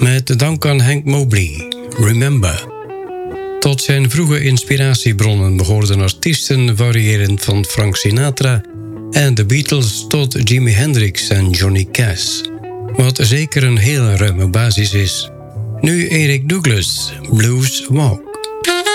met dank aan Hank Mobley, Remember. Tot zijn vroege inspiratiebronnen behoorden artiesten variërend van Frank Sinatra en de Beatles tot Jimi Hendrix en Johnny Cash. Wat zeker een hele ruime basis is. Nu Eric Douglas, Blues Walk.